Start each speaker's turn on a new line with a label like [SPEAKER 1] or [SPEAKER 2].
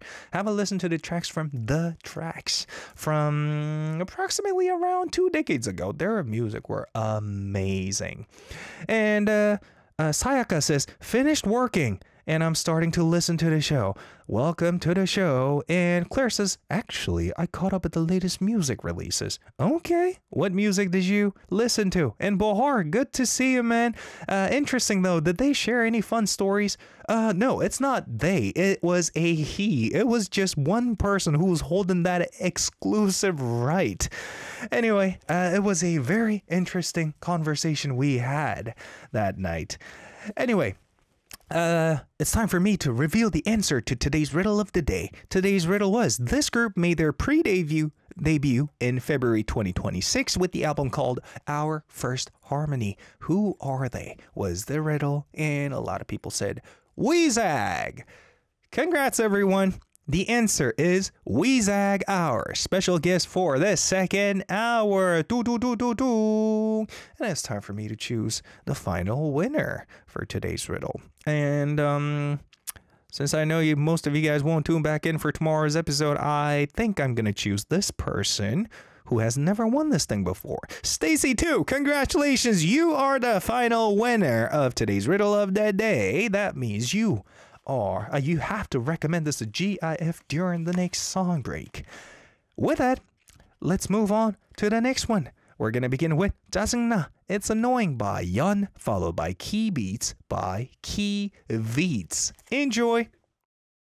[SPEAKER 1] Have a listen to the tracks from The Tracks from approximately around 2 decades ago. Their music were amazing. And Sayaka says, finished working and I'm starting to listen to the show. Welcome to the show. And Claire says, actually, I caught up with the latest music releases. Okay, what music did you listen to? And Bohar, good to see you, man. Interesting, though, did they share any fun stories? No, it's not they. It was a he. It was just one person who was holding that exclusive right. Anyway, it was a very interesting conversation we had that night. Anyway, it's time for me to reveal the answer to today's riddle of the day. Today's riddle was, this group made their debut in February 2026 with the album called Our First Harmony. Who are they? Was the riddle, and a lot of people said Weezag. Congrats, everyone. The answer is Weezag, our special guest for the second hour. And it's time for me to choose the final winner for today's riddle. And since I know most of you guys won't tune back in for tomorrow's episode, I think I'm going to choose this person who has never won this thing before. Stacy 2, congratulations. You are the final winner of today's riddle of the day. That means you have to recommend this to GIF during the next song break. With that, let's move on to the next one. We're going to begin with 짜증나, It's Annoying by Yun, followed by Key Beats by Key Beats. Enjoy!